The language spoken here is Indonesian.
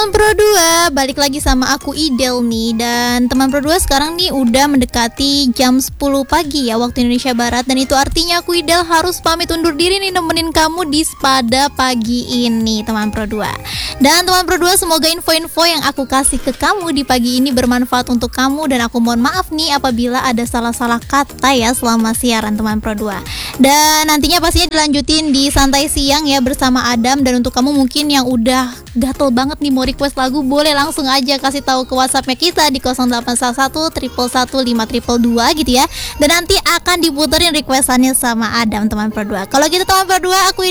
teman Pro 2, balik lagi sama aku Idel nih. Dan teman Pro 2 sekarang nih udah mendekati jam 10 pagi ya waktu Indonesia Barat. Dan itu artinya aku Idel harus pamit undur diri nih nemenin kamu di Spada pagi ini teman Pro 2. Dan teman Pro 2, semoga info-info yang aku kasih ke kamu di pagi ini bermanfaat untuk kamu. Dan aku mohon maaf nih apabila ada salah-salah kata ya selama siaran teman Pro 2. Dan nantinya pastinya dilanjutin di Santai Siang ya bersama Adam. Dan untuk kamu mungkin yang udah gatel banget nih mau request lagu, boleh langsung aja kasih tahu ke WhatsAppnya kita di 0811 111 5222 gitu ya. Dan nanti akan diputerin requestannya sama Adam teman Pro 2. Kalau gitu teman Pro 2, aku